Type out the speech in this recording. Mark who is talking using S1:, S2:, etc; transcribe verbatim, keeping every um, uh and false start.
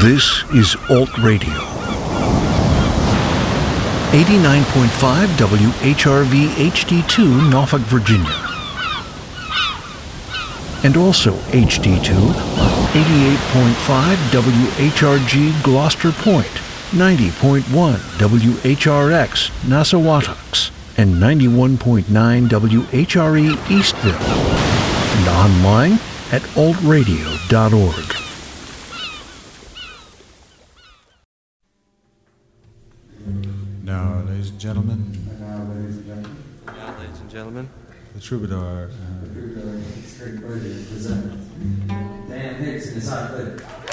S1: This is Alt Radio. eighty-nine point five W H R V H D two, Norfolk, Virginia. And also H D two on eighty-eight point five W H R G Gloucester Point, ninety point one W H R X Nassawatucks, and ninety-one point nine W H R E Eastville. And online at alt radio dot org.
S2: Now, ladies and gentlemen.
S3: Now, ladies and gentlemen.
S4: Now, ladies and gentlemen.
S2: The Troubadour.
S3: The Troubadour Straight Birdie presents Dan Hicks and his Hot Clip.